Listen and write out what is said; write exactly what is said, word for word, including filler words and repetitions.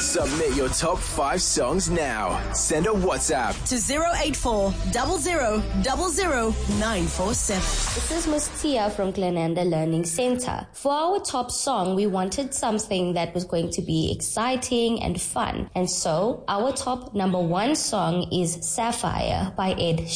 Submit your top five songs now. Send a WhatsApp to zero eight four zero zero zero zero nine four seven. This is Miss Tia from Glenanda Learning Center. For our top song, we wanted something that was going to be exciting and fun. And so our top number one song is Sapphire by Ed